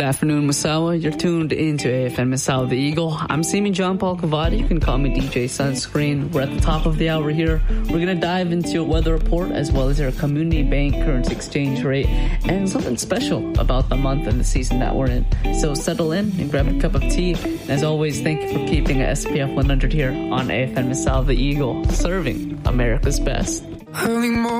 Good afternoon, Misawa. You're tuned into AFN Misawa the Eagle. I'm Seaman John Paul Cavati. You can call me DJ Sunscreen. We're at the top of the hour here. We're going to dive into your weather report as well as your community bank currency exchange rate and something special about the month and the season that we're in. So settle in and grab a cup of tea. And as always, thank you for keeping a SPF 100 here on AFN Misawa the Eagle, serving America's best.